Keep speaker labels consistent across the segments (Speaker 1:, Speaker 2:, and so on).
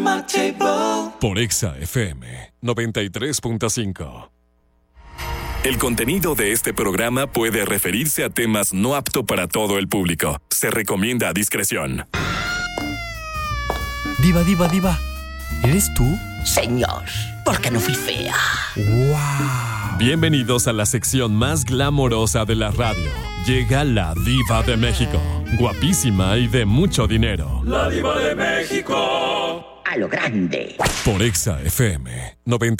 Speaker 1: my table.
Speaker 2: Por Exa FM 93.5.
Speaker 3: El contenido de este programa puede referirse a temas no apto para todo el público. Se recomienda discreción.
Speaker 4: Diva, ¿eres tú?
Speaker 5: Señor, ¿por qué no fui fea?
Speaker 4: ¡Wow!
Speaker 2: Bienvenidos a la sección más glamorosa de la radio. Llega la Diva de México, guapísima y de mucho dinero.
Speaker 1: La Diva de México.
Speaker 5: A lo grande.
Speaker 2: Por Exa FM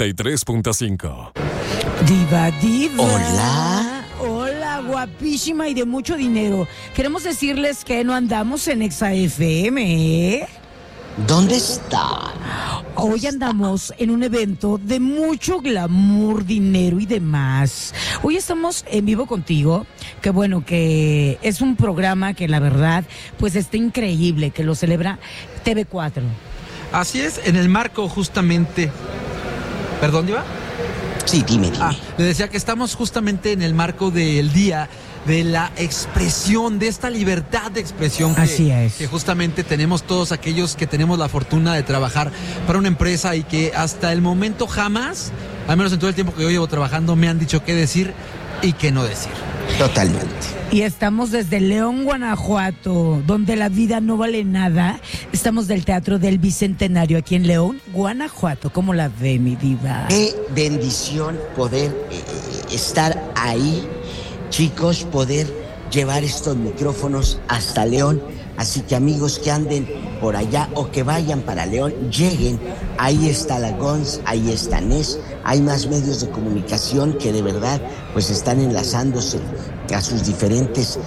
Speaker 2: 93.5.
Speaker 6: Diva.
Speaker 5: Hola.
Speaker 6: Hola, guapísima y de mucho dinero. Queremos decirles que no andamos en Exa FM, ¿eh?
Speaker 5: ¿Dónde está?
Speaker 6: Hoy andamos en un evento de mucho glamour, dinero y demás. Hoy estamos en vivo contigo. Qué bueno que es un programa que la verdad pues está increíble, que lo celebra TV4.
Speaker 4: Así es, en el marco justamente... ¿Perdón, Diva?
Speaker 5: Sí, dime.
Speaker 4: Le decía que estamos justamente en el marco del día de la expresión, de esta libertad de expresión que justamente tenemos todos aquellos que tenemos la fortuna de trabajar para una empresa y que hasta el momento jamás, al menos en todo el tiempo que yo llevo trabajando, me han dicho qué decir y qué no decir.
Speaker 5: Totalmente.
Speaker 6: Y estamos desde León, Guanajuato, donde la vida no vale nada. Estamos del Teatro del Bicentenario aquí en León, Guanajuato. ¿Cómo la ve, mi diva?
Speaker 5: Qué bendición poder estar ahí, chicos, poder llevar estos micrófonos hasta León. Así que amigos que anden por allá o que vayan para León, lleguen. Ahí está la GONS, ahí está NES, hay más medios de comunicación que de verdad pues están enlazándose a sus diferentes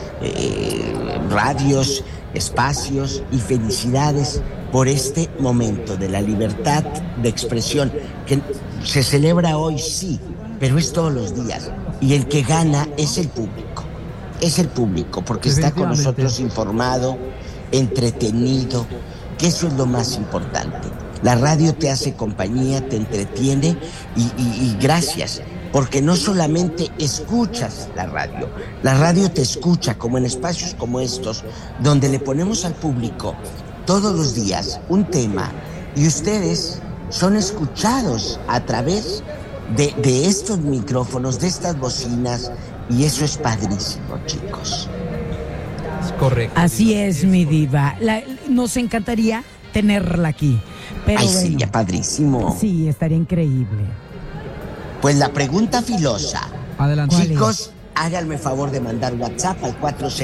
Speaker 5: radios, espacios, y felicidades por este momento de la libertad de expresión que se celebra hoy, sí, pero es todos los días, y el que gana es el público, porque está con nosotros informado, entretenido, que eso es lo más importante. La radio te hace compañía, te entretiene y gracias, porque no solamente escuchas la radio te escucha, como en espacios como estos, donde le ponemos al público todos los días un tema y ustedes son escuchados a través de estos micrófonos, de estas bocinas, y eso es padrísimo, chicos.
Speaker 4: Es correcto.
Speaker 6: Así es, mi diva. Nos encantaría tenerla aquí. Pero
Speaker 5: sí, ya padrísimo.
Speaker 6: Sí, estaría increíble.
Speaker 5: Pues la pregunta filosa.
Speaker 4: Adelante.
Speaker 5: Chicos, háganme favor de mandar WhatsApp al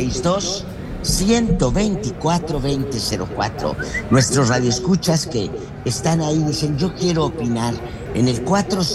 Speaker 5: 462-124-2004. Nuestros radioescuchas que están ahí dicen, yo quiero opinar, en el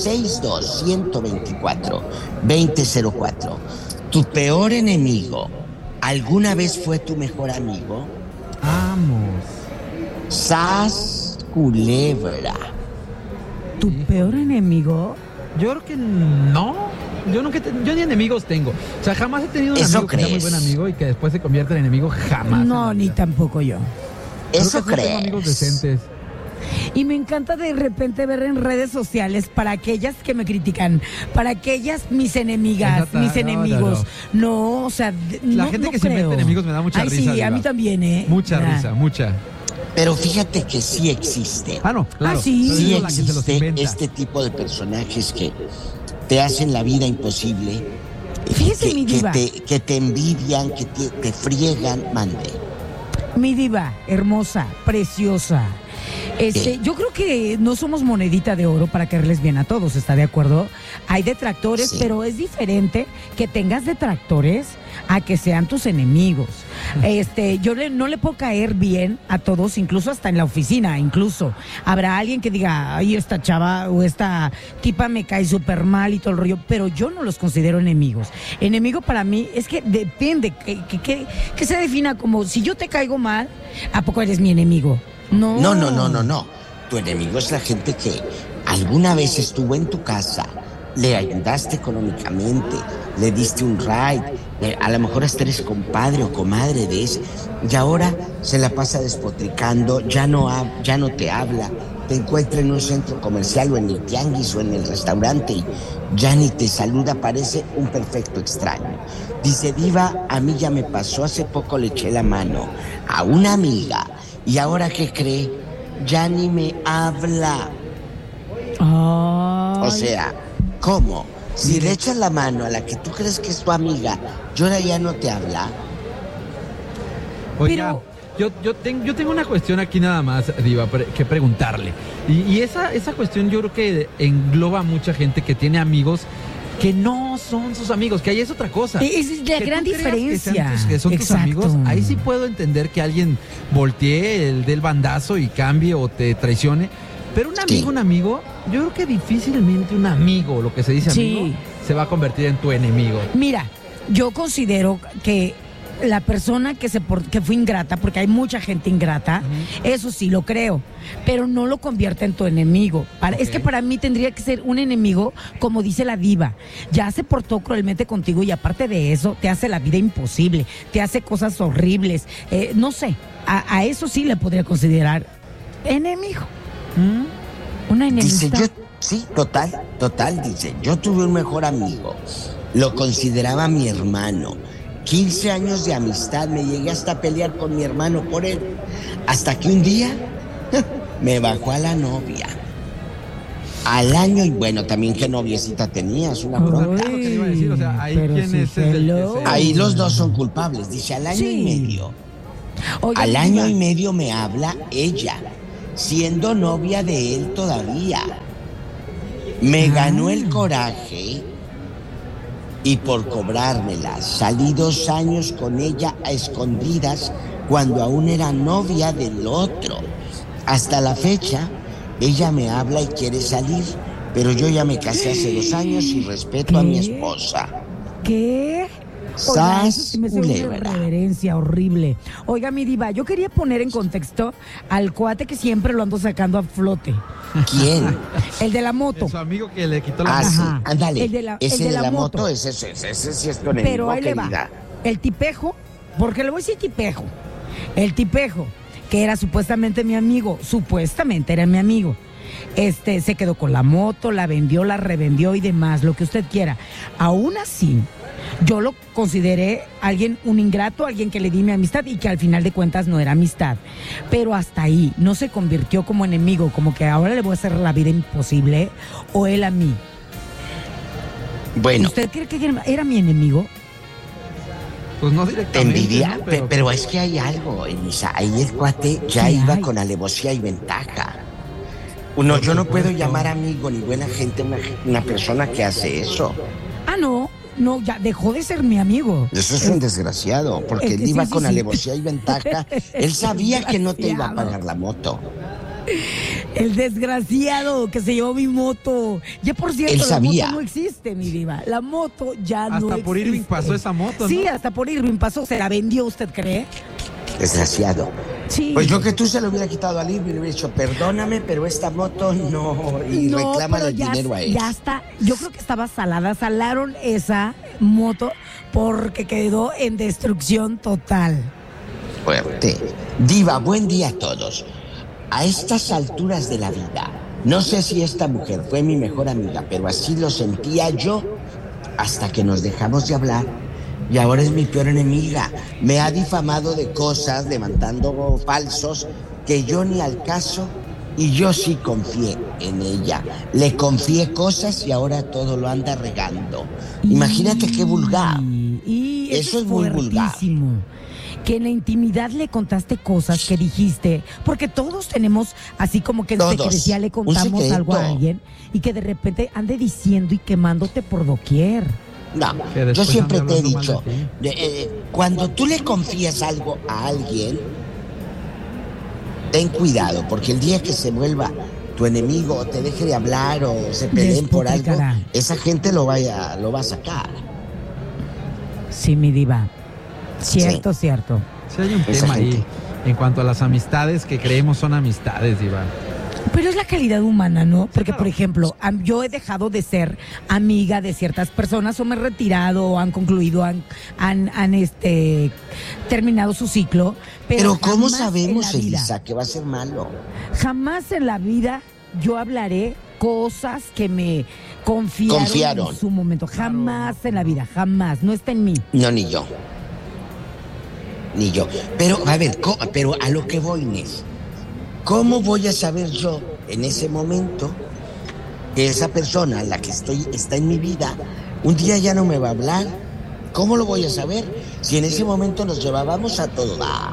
Speaker 5: 462-124-2004. ¿Tu peor enemigo alguna vez fue tu mejor amigo?
Speaker 4: Vamos.
Speaker 5: ¡Sas culebra!
Speaker 6: ¿Tu peor enemigo?
Speaker 4: Yo creo que no. Yo ni enemigos tengo. O sea, jamás he tenido un amigo que sea muy buen amigo y que después se convierta en enemigo, jamás.
Speaker 6: No, ni tampoco yo.
Speaker 5: Eso crees.
Speaker 4: Tengo amigos decentes.
Speaker 6: Y me encanta de repente ver en redes sociales para aquellas que me critican, para aquellas mis enemigas, mis enemigos. No, o sea,
Speaker 4: la gente que se mete enemigos me da mucha risa.
Speaker 6: Sí, a mí también, ¿eh?
Speaker 4: Mucha risa, mucha.
Speaker 5: Pero fíjate que sí existe.
Speaker 4: No, claro.
Speaker 5: Sí existe este tipo de personajes que te hacen la vida imposible.
Speaker 6: Fíjese, mi diva.
Speaker 5: Que te envidian, que te friegan, mande.
Speaker 6: Mi diva, hermosa, preciosa. Yo creo que no somos monedita de oro para caerles bien a todos, ¿está de acuerdo? Hay detractores, pero es diferente que tengas detractores a que sean tus enemigos. Yo no le puedo caer bien a todos, incluso hasta en la oficina, incluso. Habrá alguien que diga, ay, esta chava o esta tipa me cae súper mal y todo el rollo, pero yo no los considero enemigos. Enemigo para mí es que depende, que se defina como, si yo te caigo mal, ¿a poco eres mi enemigo? No.
Speaker 5: Tu enemigo es la gente que alguna vez estuvo en tu casa, le ayudaste económicamente, le diste un ride, a lo mejor hasta eres compadre o comadre de ese, y ahora se la pasa despotricando, ya no te habla, te encuentra en un centro comercial o en el tianguis o en el restaurante y ya ni te saluda, parece un perfecto extraño. Dice, Diva, a mí ya me pasó, hace poco le eché la mano a una amiga. ¿Y ahora qué cree? ya ni me habla.
Speaker 6: Ay.
Speaker 5: O sea, ¿cómo? Si le echas la mano a la que tú crees que es tu amiga, ¿y ahora ya no te habla?
Speaker 4: Oiga, yo tengo una cuestión aquí nada más, Diva, que preguntarle. Y esa cuestión yo creo que engloba a mucha gente que tiene amigos que no son sus amigos, que ahí es otra cosa.
Speaker 6: Es la gran diferencia.
Speaker 4: Que son tus amigos, ahí sí puedo entender que alguien voltee, el del bandazo y cambie o te traicione. Pero un amigo, yo creo que difícilmente un amigo, lo que se dice amigo, se va a convertir en tu enemigo.
Speaker 6: Mira, yo considero que la persona que fue ingrata, porque hay mucha gente ingrata, eso sí lo creo, pero no lo convierte en tu enemigo. Es que para mí tendría que ser un enemigo, como dice la diva, ya se portó cruelmente contigo y aparte de eso te hace la vida imposible, te hace cosas horribles, no sé, a eso sí le podría considerar enemigo. Una enemistad.
Speaker 5: Dice, sí, total, dice, yo tuve un mejor amigo, lo consideraba mi hermano. 15 años de amistad, me llegué hasta a pelear con mi hermano por él, hasta que un día me bajó a la novia. Al año, y bueno, también qué noviecita tenías, una bronca.
Speaker 4: Claro que le iba a decir, o sea, ahí quién es el que
Speaker 5: ahí los dos son culpables, dice, al año y medio. Oiga, al año y medio me habla ella, siendo novia de él todavía. Me ganó el coraje. Y por cobrármela, salí 2 años con ella a escondidas cuando aún era novia del otro. Hasta la fecha, ella me habla y quiere salir, pero yo ya me casé hace 2 años y respeto a mi esposa.
Speaker 6: ¿Qué? Oiga, eso sí me hace una irreverencia horrible. Oiga, mi diva, yo quería poner en contexto al cuate que siempre lo ando sacando a flote.
Speaker 5: ¿Quién?
Speaker 6: El de la moto.
Speaker 4: Su amigo que le quitó la moto.
Speaker 5: Sí, ándale.
Speaker 6: Ese de la moto.
Speaker 5: Ese sí es tu enemigo,
Speaker 6: pero ahí
Speaker 5: querida.
Speaker 6: le va. El tipejo, porque le voy a decir tipejo. El tipejo, que era supuestamente mi amigo, supuestamente era mi amigo. Se quedó con la moto, la vendió, la revendió y demás, lo que usted quiera. Aún así, yo lo consideré un ingrato, alguien que le di mi amistad y que al final de cuentas no era amistad. Pero hasta ahí, no se convirtió como enemigo, como que ahora le voy a hacer la vida imposible, o él a mí.
Speaker 5: Bueno.
Speaker 6: ¿Usted cree que era mi enemigo?
Speaker 4: Pues no directamente.
Speaker 5: Envidia,
Speaker 4: ¿no?
Speaker 5: pero es que hay algo, Elisa. Ahí el cuate ya iba con alevosía y ventaja. Yo no puedo llamar amigo ni buena gente una persona que hace eso.
Speaker 6: Ah, no, ya dejó de ser mi amigo.
Speaker 5: Eso es un desgraciado, porque él iba con alevosía y ventaja. Él sabía que no te iba a pagar la moto.
Speaker 6: El desgraciado que se llevó mi moto. Ya por cierto,
Speaker 5: él sabía.
Speaker 6: La moto no existe, mi diva. La moto ya no existe.
Speaker 4: Hasta por Irving pasó esa moto, ¿no?
Speaker 6: Sí, hasta por Irving pasó. ¿Se la vendió, usted cree?
Speaker 5: Desgraciado.
Speaker 6: Sí.
Speaker 5: Pues yo que tú se lo hubiera quitado a Irving, le hubiera dicho, perdóname, pero esta moto no. Y reclámale el dinero a él.
Speaker 6: Ya está. Yo creo que estaba salada. Salaron esa moto porque quedó en destrucción total.
Speaker 5: Fuerte. Diva, buen día a todos. A estas alturas de la vida, no sé si esta mujer fue mi mejor amiga, pero así lo sentía yo hasta que nos dejamos de hablar. Y ahora es mi peor enemiga. Me ha difamado de cosas, levantando falsos, que yo ni al caso, y yo sí confié en ella. Le confié cosas y ahora todo lo anda regando. Imagínate qué vulgar.
Speaker 6: Y
Speaker 5: eso es muy vulgar.
Speaker 6: Que en la intimidad le contaste cosas que dijiste, porque todos tenemos, así como que en secrecía le contamos algo a alguien, y que de repente ande diciendo y quemándote por doquier.
Speaker 5: No, yo siempre te he dicho, cuando tú le confías algo a alguien, ten cuidado, porque el día que se vuelva tu enemigo o te deje de hablar o se peleen por algo, esa gente lo va a sacar.
Speaker 6: Sí, mi diva. Cierto.
Speaker 4: Sí hay un tema ahí en cuanto a las amistades que creemos son amistades, diva.
Speaker 6: Pero es la calidad humana, ¿no? Porque, por ejemplo, yo he dejado de ser amiga de ciertas personas o me he retirado o han concluido, han terminado su ciclo. Pero
Speaker 5: ¿cómo sabemos, Elisa, que va a ser malo?
Speaker 6: Jamás en la vida yo hablaré cosas que me confiaron en su momento. Jamás en la vida, jamás. No está en mí.
Speaker 5: No, ni yo. Pero, a ver, pero a lo que voy, Inés. ¿Cómo voy a saber yo en ese momento que esa persona, la que está en mi vida, un día ya no me va a hablar? ¿Cómo lo voy a saber si en ese momento nos llevábamos a todo dar?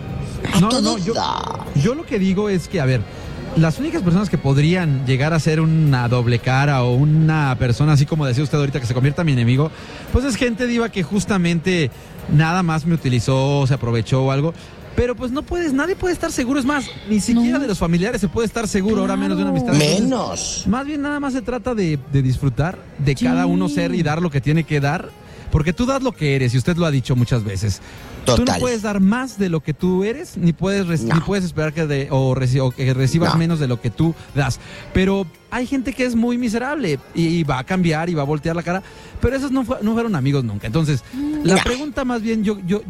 Speaker 4: Yo lo que digo es que, a ver, las únicas personas que podrían llegar a ser una doble cara o una persona así como decía usted ahorita que se convierta en mi enemigo, pues es gente, Diva, que justamente nada más me utilizó, se aprovechó o algo. Pero pues nadie puede estar seguro, es más, ni siquiera de los familiares se puede estar seguro, ahora menos de una amistad.
Speaker 5: Menos.
Speaker 4: Más bien nada más se trata de disfrutar, de cada uno ser y dar lo que tiene que dar, porque tú das lo que eres y usted lo ha dicho muchas veces.
Speaker 5: Total.
Speaker 4: Tú no puedes dar más de lo que tú eres, ni puedes esperar que recibas menos de lo que tú das. Pero hay gente que es muy miserable y va a cambiar y va a voltear la cara, pero esos no fueron amigos nunca. Entonces, la pregunta más bien,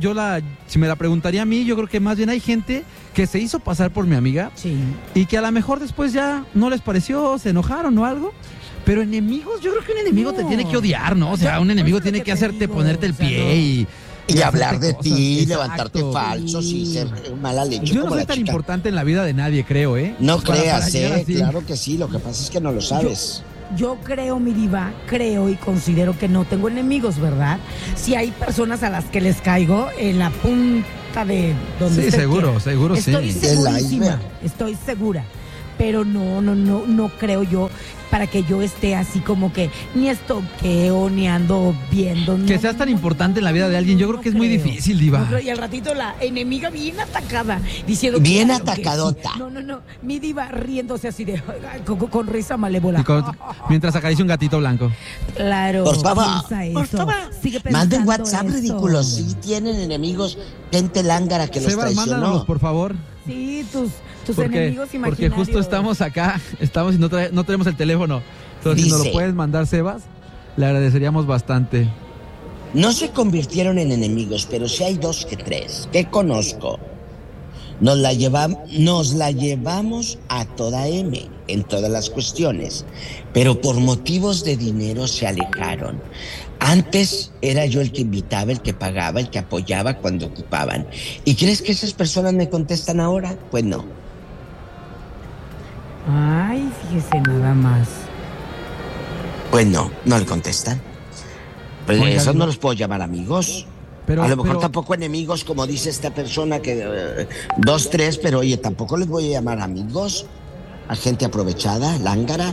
Speaker 4: si me la preguntaría a mí, yo creo que más bien hay gente que se hizo pasar por mi amiga y que a lo mejor después ya no les pareció, se enojaron o algo. Pero enemigos, yo creo que un enemigo te tiene que odiar, ¿no? O sea, un enemigo tiene que hacerte ponerte el pie
Speaker 5: y hablar de ti, levantarte falsos y ser mala leche.
Speaker 4: Yo no soy tan importante en la vida de nadie, creo, ¿eh?
Speaker 5: No creas, claro que sí, lo que pasa es que no lo sabes.
Speaker 6: Yo creo, mi Diva, y considero que no tengo enemigos, ¿verdad? Si hay personas a las que les caigo en la punta de donde
Speaker 4: sí, seguro,
Speaker 6: estoy segurísima, estoy segura. Pero no creo yo para que yo esté así como que ni estoqueo, ni ando viendo.
Speaker 4: Que seas tan importante en la vida de alguien, yo creo que es muy difícil, Diva.
Speaker 6: Y al ratito la enemiga bien atacada, diciendo...
Speaker 5: Bien atacadota.
Speaker 6: No, mi Diva riéndose así de con risa malévola.
Speaker 4: Mientras acaricia un gatito blanco.
Speaker 6: Claro.
Speaker 5: Por favor.
Speaker 6: Sigue pensando.
Speaker 5: Manden WhatsApp ridículos. Si tienen enemigos, gente lángara que los traicionó.
Speaker 4: Mándanos, por favor.
Speaker 6: Sí, tus enemigos imaginarios.
Speaker 4: Porque justo estamos acá, y no tenemos el teléfono. Entonces, si nos lo puedes mandar, Sebas, le agradeceríamos bastante.
Speaker 5: No se convirtieron en enemigos, pero sí hay 2 que 3 que conozco. Nos la llevamos a toda M en todas las cuestiones, pero por motivos de dinero se alejaron. Antes era yo el que invitaba, el que pagaba, el que apoyaba cuando ocupaban. ¿Y crees que esas personas me contestan ahora? Pues no.
Speaker 6: Ay, fíjese nada más.
Speaker 5: Pues no le contestan. Pues esos no los puedo llamar amigos. A lo mejor tampoco enemigos, como dice esta persona, que 2, 3, pero oye, tampoco les voy a llamar amigos a gente aprovechada, lángara.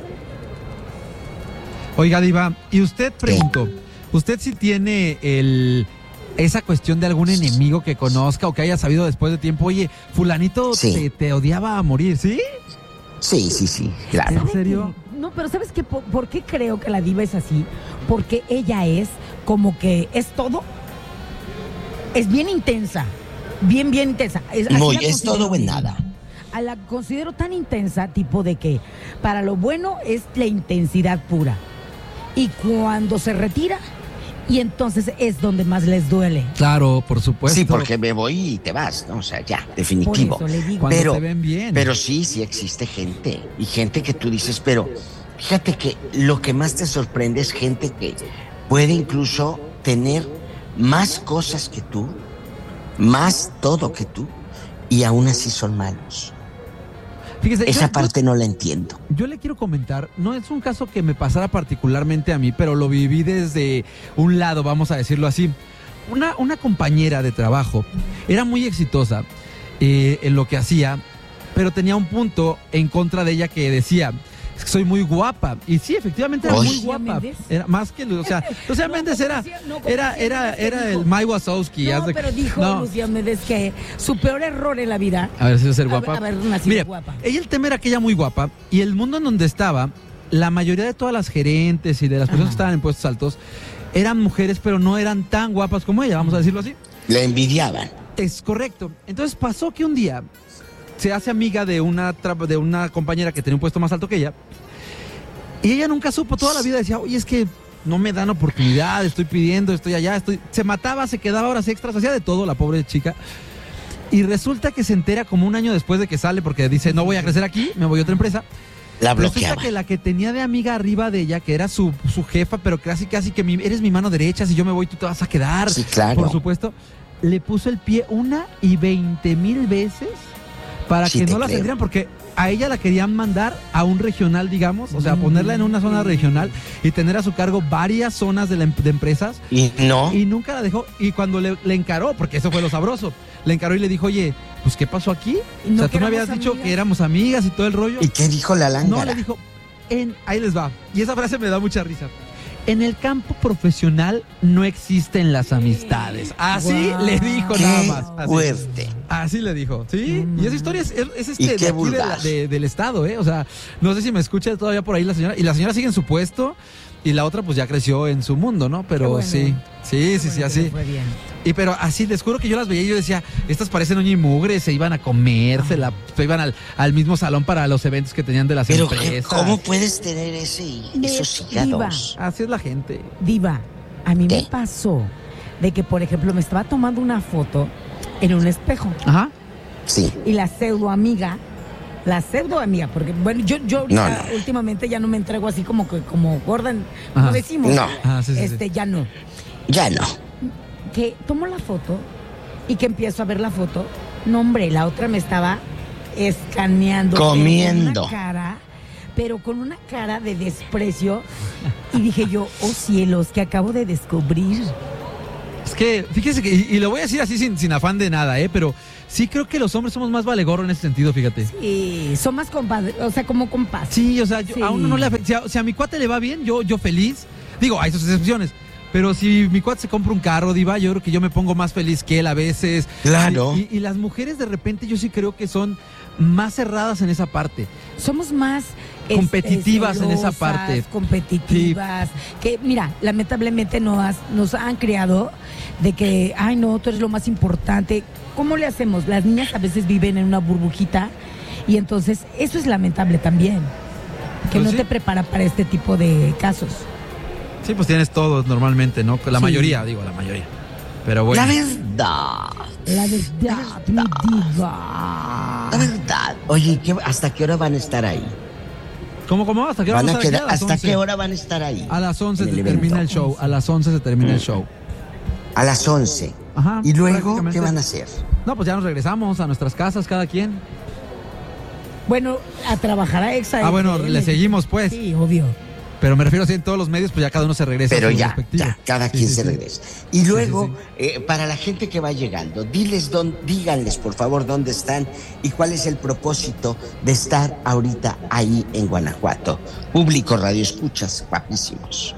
Speaker 4: Oiga, Diva, y usted preguntó, ¿usted sí tiene esa cuestión de algún enemigo que conozca o que haya sabido después de tiempo, oye, fulanito te odiaba a morir, ¿sí?
Speaker 5: Sí, claro.
Speaker 6: ¿En serio? No, pero ¿sabes qué? ¿Por qué creo que la Diva es así? Porque ella es como que es todo. Es bien intensa, bien intensa.
Speaker 5: Es todo o en nada.
Speaker 6: La considero tan intensa, tipo de que para lo bueno es la intensidad pura. Y cuando se retira, y entonces es donde más les duele.
Speaker 4: Claro, por supuesto.
Speaker 5: Sí, porque me voy y te vas, ¿no? O sea, ya, definitivo.
Speaker 6: Por eso le digo.
Speaker 4: Pero te ven bien.
Speaker 5: Pero sí existe gente. Y gente que tú dices, pero fíjate que lo que más te sorprende es gente que puede incluso tener más cosas que tú, más todo que tú, y aún así son malos. Fíjese, esa parte no la entiendo.
Speaker 4: Yo le quiero comentar, no es un caso que me pasara particularmente a mí, pero lo viví desde un lado, vamos a decirlo así. Una compañera de trabajo era muy exitosa en lo que hacía, pero tenía un punto en contra de ella que decía: es que soy muy guapa. Y sí, efectivamente era muy guapa. Era más que, Lucía Méndez era el Mike Wazowski.
Speaker 6: No, pero dijo Lucía Méndez que su peor error en la vida.
Speaker 4: A ver si ser guapa.
Speaker 6: A ver, nací guapa.
Speaker 4: Ella, el tema era que ella muy guapa, y el mundo en donde estaba, la mayoría de todas las gerentes y de las personas que estaban en puestos altos eran mujeres, pero no eran tan guapas como ella, vamos a decirlo así.
Speaker 5: La envidiaban.
Speaker 4: Es correcto. Entonces pasó que un día se hace amiga de una compañera que tenía un puesto más alto que ella, y ella nunca supo, toda la vida decía: oye, es que no me dan oportunidad, estoy pidiendo, estoy allá, se mataba, se quedaba horas extras, hacía de todo la pobre chica. Y resulta que se entera como un año después de que sale, porque dice: no voy a crecer aquí, me voy a otra empresa.
Speaker 5: La bloqueaba.
Speaker 4: Resulta que la que tenía de amiga arriba de ella, que era su jefa, pero casi que eres mi mano derecha, si yo me voy tú te vas a quedar.
Speaker 5: Sí, claro.
Speaker 4: Por supuesto, le puso el pie 1 y 20,000 veces para que no la tendrían, porque a ella la querían mandar a un regional, digamos, o sea, ponerla en una zona regional y tener a su cargo varias zonas de empresas.
Speaker 5: Y no.
Speaker 4: Y nunca la dejó. Y cuando le encaró, porque eso fue lo sabroso, le encaró y le dijo, oye, pues, ¿qué pasó aquí?
Speaker 6: No,
Speaker 4: o sea, tú me habías dicho que éramos amigas y todo el rollo.
Speaker 5: ¿Y qué dijo la lángara?
Speaker 4: No, le dijo, ahí les va. Y esa frase me da mucha risa. En el campo profesional no existen las amistades. Así le dijo nada más. Así.
Speaker 5: Fuerte.
Speaker 4: Así le dijo, ¿sí? Y esa historia es
Speaker 5: ¿Y
Speaker 4: de aquí del estado, ¿eh? O sea, no sé si me escucha todavía por ahí la señora. Y la señora sigue en su puesto y la otra pues ya creció en su mundo, ¿no? Pero bueno. sí, así. Pero así, les juro que yo las veía y yo decía, estas parecen uña y mugre, se iban a comérsela, se iban al mismo salón para los eventos que tenían de las empresas.
Speaker 5: Pero ¿cómo puedes tener esos hígados?
Speaker 4: Así es la gente.
Speaker 6: Diva, a mí me pasó de que, por ejemplo, me estaba tomando una foto en un espejo.
Speaker 4: Ajá.
Speaker 5: Sí.
Speaker 6: Y la pseudo amiga, porque bueno, yo últimamente ya no me entrego así como Gordon, como decimos.
Speaker 5: No.
Speaker 6: Sí. Ya no.
Speaker 5: Ya no.
Speaker 6: Que tomo la foto y que empiezo a ver la foto. No, hombre, la otra me estaba escaneando.
Speaker 5: Comiendo.
Speaker 6: Pero con una cara de desprecio. Y dije yo, oh cielos, que acabo de descubrir.
Speaker 4: Es que, fíjese que, y lo voy a decir así sin afán de nada, pero sí creo que los hombres somos más valegorro en ese sentido, fíjate.
Speaker 6: Sí, son más compadres, o sea, como compas.
Speaker 4: Sí, o sea, a uno no le afecta. Si a mi cuate le va bien, yo feliz. Digo, hay sus excepciones. Pero si mi cuate se compra un carro, Diva, yo creo que yo me pongo más feliz que él a veces.
Speaker 5: Claro.
Speaker 4: Y las mujeres de repente yo sí creo que son más cerradas en esa parte.
Speaker 6: Somos más
Speaker 4: competitivas en esa parte.
Speaker 6: Competitivas. Sí. Que mira, lamentablemente nos han creado de que, ay no, tú eres lo más importante. ¿Cómo le hacemos? Las niñas a veces viven en una burbujita y entonces eso es lamentable también. Que no te prepara para este tipo de casos.
Speaker 4: Sí, pues tienes todos normalmente, ¿no? La mayoría. Pero bueno.
Speaker 6: La verdad, mi diva.
Speaker 5: La verdad. Oye, ¿hasta qué hora van a estar ahí?
Speaker 4: ¿Cómo? ¿Hasta qué hora van a estar ahí?
Speaker 5: ¿Hasta qué hora van a estar ahí?
Speaker 4: A las 11 se termina el show. A las 11 se termina el show.
Speaker 5: A las 11.
Speaker 4: Ajá.
Speaker 5: ¿Y luego qué van a hacer?
Speaker 4: No, pues ya nos regresamos a nuestras casas, cada quien.
Speaker 6: Bueno, a trabajar a Exa.
Speaker 4: Bueno, le seguimos pues.
Speaker 6: Sí, obvio.
Speaker 4: Pero me refiero así en todos los medios, pues ya cada uno se regresa.
Speaker 5: Pero ya, cada quien se regresa. Y luego, para la gente que va llegando, díganles por favor dónde están y cuál es el propósito de estar ahorita ahí en Guanajuato. Público Radio Escuchas, guapísimos.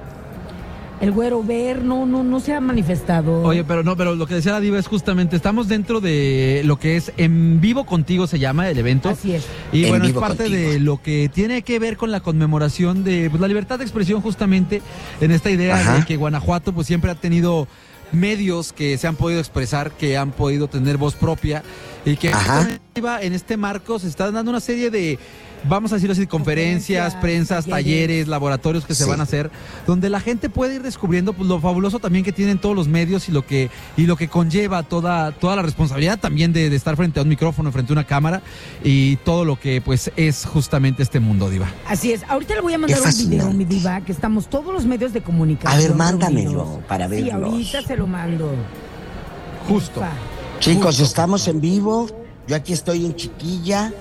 Speaker 6: El Güero Ver no se ha manifestado.
Speaker 4: Oye, pero lo que decía la Diva es justamente, estamos dentro de lo que es En Vivo Contigo, se llama el evento.
Speaker 6: Así es.
Speaker 4: Y bueno, es parte de lo que tiene que ver con la conmemoración de la libertad de expresión, justamente en esta idea de que Guanajuato pues siempre ha tenido medios que se han podido expresar, que han podido tener voz propia y que en este marco se están dando una serie de, vamos a decirlo así, conferencias, prensas, talleres, laboratorios que se van a hacer, donde la gente puede ir descubriendo pues, lo fabuloso también que tienen todos los medios y lo que conlleva toda la responsabilidad también de estar frente a un micrófono, frente a una cámara y todo lo que pues es justamente este mundo, Diva.
Speaker 6: Así es. Ahorita le voy a mandar un video, mi Diva, que estamos todos los medios de comunicación.
Speaker 5: A ver, mándamelo para verlo.
Speaker 6: Sí, ahorita se lo mando.
Speaker 4: Justo.
Speaker 5: Chicos, estamos en vivo. Yo aquí estoy en Chiquilla.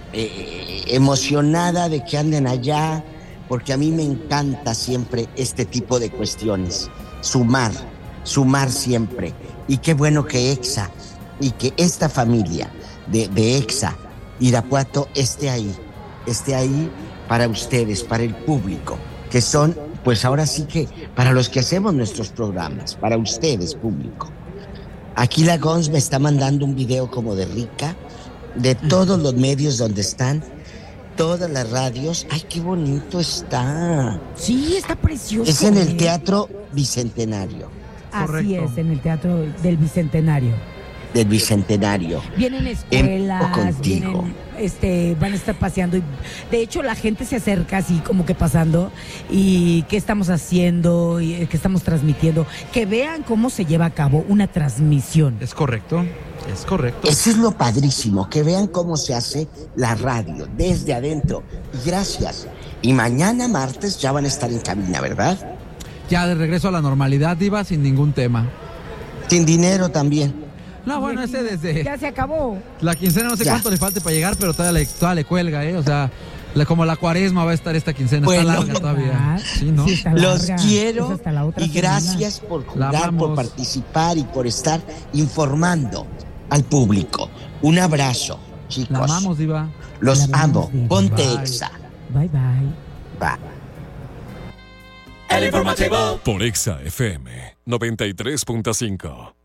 Speaker 5: Emocionada de que anden allá, porque a mí me encanta siempre este tipo de cuestiones, sumar siempre, y qué bueno que Exa y que esta familia de Exa Irapuato esté ahí para ustedes, para el público, que son, pues ahora sí que para los que hacemos nuestros programas, para ustedes, público. Aquí la Gons me está mandando un video como de rica, de todos los medios donde están, todas las radios. ¡Ay, qué bonito está!
Speaker 6: Sí, está precioso.
Speaker 5: Es en el Teatro Bicentenario.
Speaker 6: Así Correcto. Es, en el Teatro del Bicentenario.
Speaker 5: Del Bicentenario.
Speaker 6: Vienen escuelas, van a estar paseando. Y de hecho, la gente se acerca así como que pasando. ¿Y qué estamos haciendo? ¿Y qué estamos transmitiendo? Que vean cómo se lleva a cabo una transmisión.
Speaker 4: Es correcto.
Speaker 5: Eso es lo padrísimo, que vean cómo se hace la radio desde adentro. Y gracias. Y mañana martes ya van a estar en cabina, ¿verdad?
Speaker 4: Ya de regreso a la normalidad, Diva, sin ningún tema.
Speaker 5: Sin dinero también.
Speaker 4: No, bueno, ese desde...
Speaker 6: Ya se acabó.
Speaker 4: La quincena no sé cuánto le falte para llegar, pero todavía le cuelga, ¿eh? O sea, como la cuaresma va a estar esta quincena.
Speaker 5: Bueno,
Speaker 4: está larga todavía. Sí, ¿no?
Speaker 6: Sí, está larga.
Speaker 5: Los quiero
Speaker 6: Pues hasta la otra
Speaker 5: y
Speaker 6: semana.
Speaker 5: gracias por jugar, por participar y por estar informando al público. Un abrazo, chicos.
Speaker 4: La amamos, Diva.
Speaker 5: Los amo.
Speaker 6: Diva.
Speaker 5: Ponte
Speaker 4: Bye.
Speaker 5: Exa.
Speaker 6: Bye, bye.
Speaker 5: Bye.
Speaker 1: El informativo.
Speaker 2: Por Exa FM 93.5.